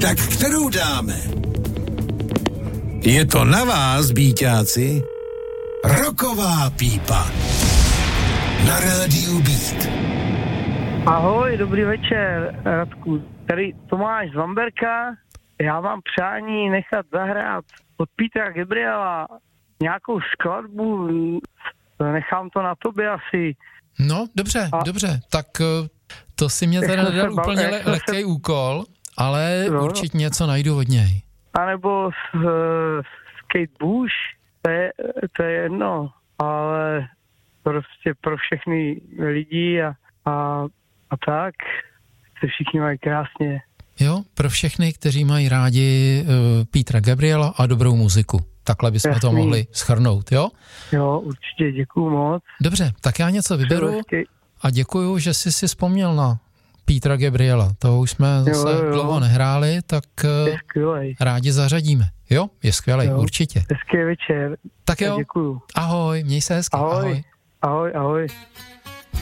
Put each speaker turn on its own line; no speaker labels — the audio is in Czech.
Tak kterou dáme? Je to na vás, bíťáci. Rocková pípa na rádiu Beat.
Ahoj, dobrý večer, Radku. Tady Tomáš z Vamberka. Já mám přání nechat zahrát od Petra Gabriela nějakou skladbu. Nechám to na tobě asi.
No, dobře. Tak to si mě teda nedal úplně lehký úkol, ale určitě něco najdu od něj.
A nebo Kate Bush, to je jedno, ale prostě pro všechny lidi a tak se všichni mají krásně.
Jo, pro všechny, kteří mají rádi Petra Gabriela a dobrou muziku. Takhle bychom to mohli shrnout, jo?
Jo, určitě, děkuju moc.
Dobře, tak já něco vyberu a děkuju, že jsi si vzpomněl na Petra Gabriela. To už jsme zase dlouho nehráli, tak rádi zařadíme. Jo, je skvělej, určitě.
Hezký večer.
Tak jo,
děkuju.
Ahoj, měj se hezky.
Ahoj.